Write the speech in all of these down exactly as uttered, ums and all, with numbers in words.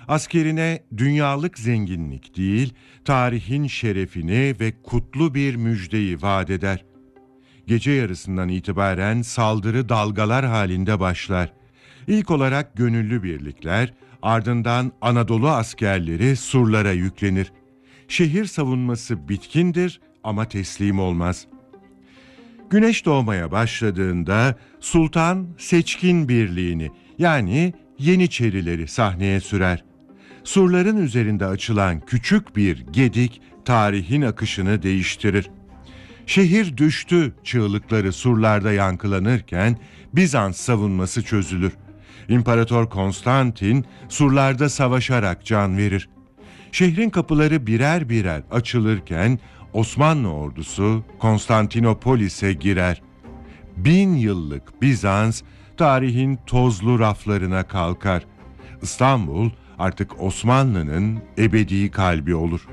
Askerine dünyalık zenginlik değil, tarihin şerefini ve kutlu bir müjdeyi vaat eder. Gece yarısından itibaren saldırı dalgalar halinde başlar. İlk olarak gönüllü birlikler, ardından Anadolu askerleri surlara yüklenir. Şehir savunması bitkindir ama teslim olmaz. Güneş doğmaya başladığında sultan seçkin birliğini yani Yeniçerileri sahneye sürer. Surların üzerinde açılan küçük bir gedik tarihin akışını değiştirir. Şehir düştü çığlıkları surlarda yankılanırken Bizans savunması çözülür. İmparator Konstantin surlarda savaşarak can verir. Şehrin kapıları birer birer açılırken Osmanlı ordusu Konstantinopolis'e girer. Bin yıllık Bizans tarihin tozlu raflarına kalkar. İstanbul artık Osmanlı'nın ebedi kalbi olur.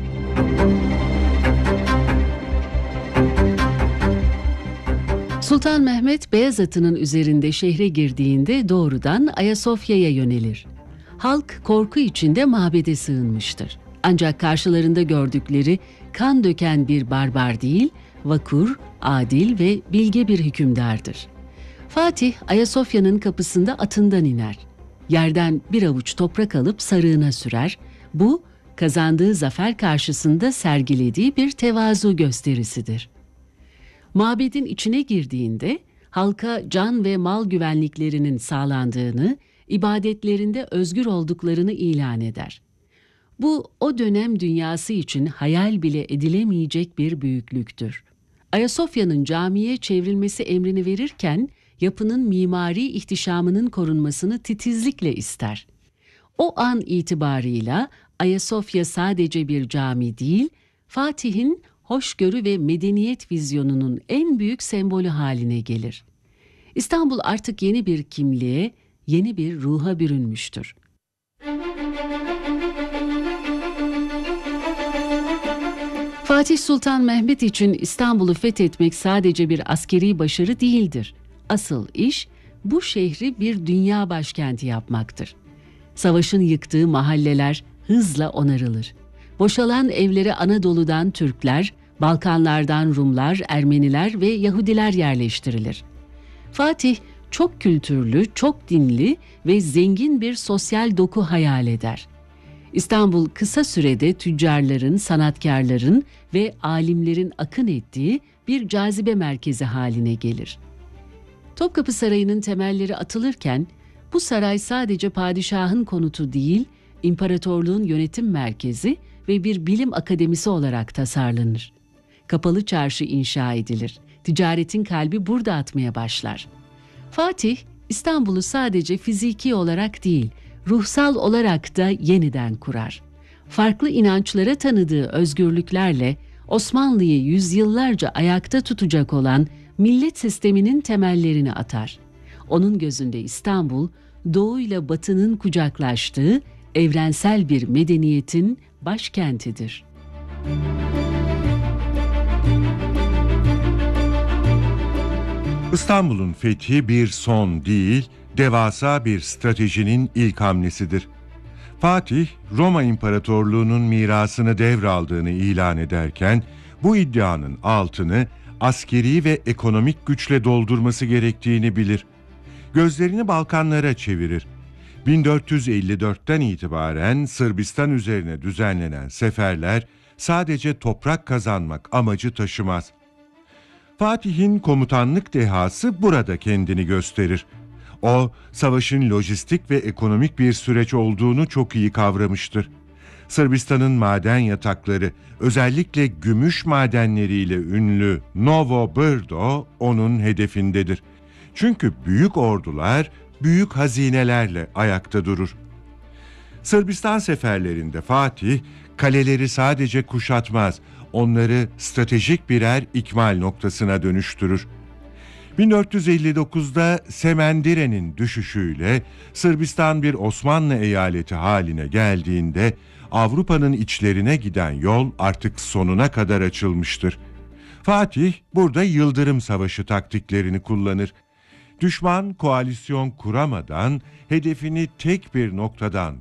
Sultan Mehmet beyaz atının üzerinde şehre girdiğinde doğrudan Ayasofya'ya yönelir. Halk korku içinde mabede sığınmıştır. Ancak karşılarında gördükleri kan döken bir barbar değil, vakur, adil ve bilge bir hükümdardır. Fatih Ayasofya'nın kapısında atından iner. Yerden bir avuç toprak alıp sarığına sürer. Bu, kazandığı zafer karşısında sergilediği bir tevazu gösterisidir. Mabedin içine girdiğinde halka can ve mal güvenliklerinin sağlandığını, ibadetlerinde özgür olduklarını ilan eder. Bu o dönem dünyası için hayal bile edilemeyecek bir büyüklüktür. Ayasofya'nın camiye çevrilmesi emrini verirken yapının mimari ihtişamının korunmasını titizlikle ister. O an itibarıyla Ayasofya sadece bir cami değil, Fatih'in hoşgörü ve medeniyet vizyonunun en büyük sembolü haline gelir. İstanbul artık yeni bir kimliğe, yeni bir ruha bürünmüştür. Fatih Sultan Mehmet için İstanbul'u fethetmek sadece bir askeri başarı değildir. Asıl iş bu şehri bir dünya başkenti yapmaktır. Savaşın yıktığı mahalleler hızla onarılır. Boşalan evlere Anadolu'dan Türkler, Balkanlardan Rumlar, Ermeniler ve Yahudiler yerleştirilir. Fatih çok kültürlü, çok dinli ve zengin bir sosyal doku hayal eder. İstanbul kısa sürede tüccarların, sanatkarların ve alimlerin akın ettiği bir cazibe merkezi haline gelir. Topkapı Sarayı'nın temelleri atılırken bu saray sadece padişahın konutu değil, imparatorluğun yönetim merkezi ve bir bilim akademisi olarak tasarlanır. Kapalı çarşı inşa edilir. Ticaretin kalbi burada atmaya başlar. Fatih, İstanbul'u sadece fiziki olarak değil, ruhsal olarak da yeniden kurar. Farklı inançlara tanıdığı özgürlüklerle Osmanlı'yı yüzyıllarca ayakta tutacak olan millet sisteminin temellerini atar. Onun gözünde İstanbul, Doğu ile Batı'nın kucaklaştığı evrensel bir medeniyetin başkentidir. İstanbul'un fethi bir son değil, devasa bir stratejinin ilk hamlesidir. Fatih, Roma İmparatorluğu'nun mirasını devraldığını ilan ederken, bu iddianın altını askeri ve ekonomik güçle doldurması gerektiğini bilir. Gözlerini Balkanlara çevirir. bin dört yüz elli dörtten itibaren Sırbistan üzerine düzenlenen seferler sadece toprak kazanmak amacı taşımaz. Fatih'in komutanlık dehası burada kendini gösterir. O, savaşın lojistik ve ekonomik bir süreç olduğunu çok iyi kavramıştır. Sırbistan'ın maden yatakları, özellikle gümüş madenleriyle ünlü Novo Brdo onun hedefindedir. Çünkü büyük ordular büyük hazinelerle ayakta durur. Sırbistan seferlerinde Fatih, kaleleri sadece kuşatmaz, onları stratejik birer ikmal noktasına dönüştürür. bin dört yüz elli dokuzda Semendire'nin düşüşüyle Sırbistan bir Osmanlı eyaleti haline geldiğinde Avrupa'nın içlerine giden yol artık sonuna kadar açılmıştır. Fatih burada Yıldırım Savaşı taktiklerini kullanır. Düşman koalisyon kuramadan hedefini tek bir noktadan